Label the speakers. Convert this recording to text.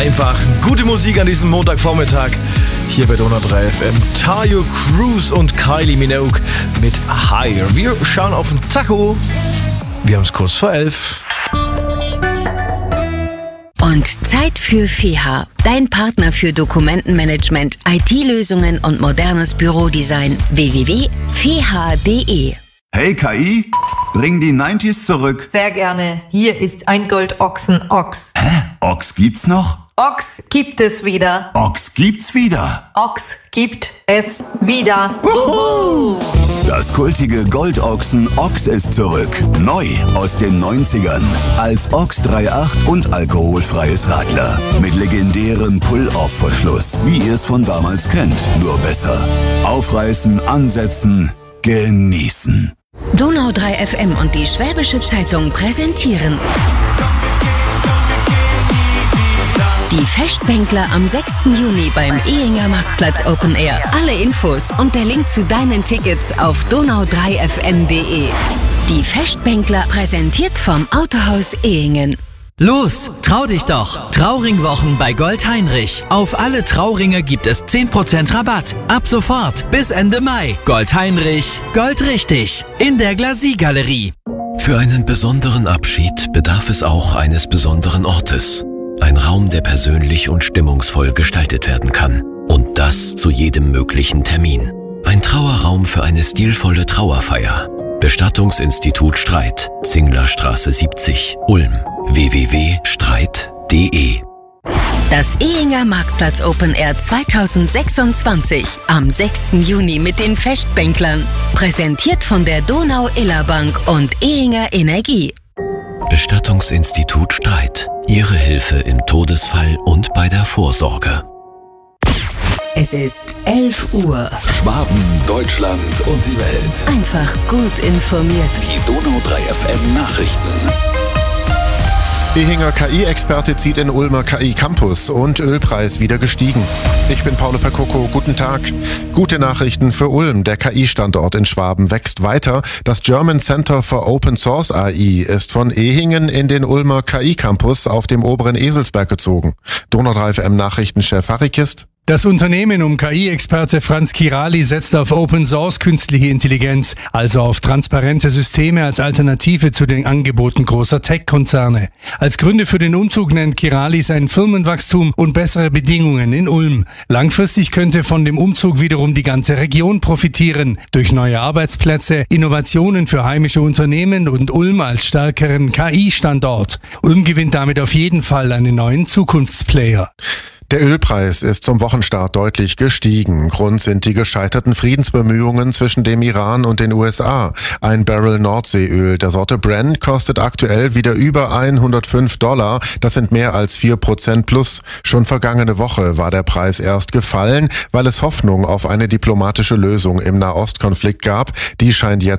Speaker 1: Einfach gute Musik an diesem Montagvormittag hier bei Donau 3 FM. Tayo Cruz und Kylie Minogue mit Higher. Wir schauen auf den Tacho. Wir haben es kurz vor 11.
Speaker 2: Und Zeit für FEHA, dein Partner für Dokumentenmanagement, IT-Lösungen und modernes Bürodesign. www.feha.de.
Speaker 3: Hey KI, bring die 90s zurück.
Speaker 4: Sehr gerne. Hier ist ein Goldochsen-Ochs.
Speaker 3: Hä? Ochs gibt's noch?
Speaker 4: Ochs gibt es wieder.
Speaker 3: Ochs gibt's wieder.
Speaker 4: Ochs gibt es wieder.
Speaker 3: Das kultige Goldochsen Ochs ist zurück. Neu aus den 90ern. Als Ochs 3.8 und alkoholfreies Radler. Mit legendärem Pull-Off-Verschluss, wie ihr es von damals kennt. Nur besser. Aufreißen, ansetzen, genießen.
Speaker 2: Donau 3 FM und die Schwäbische Zeitung präsentieren die Festbänkler am 6. Juni beim Ehinger Marktplatz Open Air. Alle Infos und der Link zu deinen Tickets auf donau3fm.de. Die Festbänkler präsentiert vom Autohaus Ehingen.
Speaker 5: Los, trau dich doch! Trauringwochen bei Gold Heinrich. Auf alle Trauringe gibt es 10% Rabatt. Ab sofort bis Ende Mai. Gold Heinrich, Gold richtig. In der Glacis-Galerie.
Speaker 6: Für einen besonderen Abschied bedarf es auch eines besonderen Ortes. Ein Raum, der persönlich und stimmungsvoll gestaltet werden kann. Und das zu jedem möglichen Termin. Ein Trauerraum für eine stilvolle Trauerfeier. Bestattungsinstitut Streit, Zinglerstraße 70, Ulm. www.streit.de.
Speaker 2: Das Ehinger Marktplatz Open Air 2026 am 6. Juni mit den Festbänklern. Präsentiert von der Donau-Iller-Bank und Ehinger Energie.
Speaker 6: Bestattungsinstitut Streit. Ihre Hilfe im Todesfall und bei der Vorsorge.
Speaker 2: Es ist 11 Uhr.
Speaker 7: Schwaben, Deutschland und die Welt.
Speaker 2: Einfach gut informiert.
Speaker 7: Die Donau 3 FM Nachrichten.
Speaker 8: Ehinger KI-Experte zieht in Ulmer KI-Campus und Ölpreis wieder gestiegen. Ich bin Paolo Percoco, guten Tag. Gute Nachrichten für Ulm. Der KI-Standort in Schwaben wächst weiter. Das German Center for Open Source AI ist von Ehingen in den Ulmer KI-Campus auf dem oberen Eselsberg gezogen. Donau 3 FM Nachrichtenchef Harry Kist.
Speaker 9: Das Unternehmen um KI-Experte Franz Kirali setzt auf Open Source künstliche Intelligenz, also auf transparente Systeme als Alternative zu den Angeboten großer Tech-Konzerne. Als Gründe für den Umzug nennt Kirali sein Firmenwachstum und bessere Bedingungen in Ulm. Langfristig könnte von dem Umzug wiederum die ganze Region profitieren, durch neue Arbeitsplätze, Innovationen für heimische Unternehmen und Ulm als stärkeren KI-Standort. Ulm gewinnt damit auf jeden Fall einen neuen Zukunftsplayer.
Speaker 8: Der Ölpreis ist zum Wochenstart deutlich gestiegen. Grund sind die gescheiterten Friedensbemühungen zwischen dem Iran und den USA. Ein Barrel Nordseeöl der Sorte Brent kostet aktuell wieder über $105. Das sind mehr als 4% plus. Schon vergangene Woche war der Preis erst gefallen, weil es Hoffnung auf eine diplomatische Lösung im Nahostkonflikt gab. Die scheint jetzt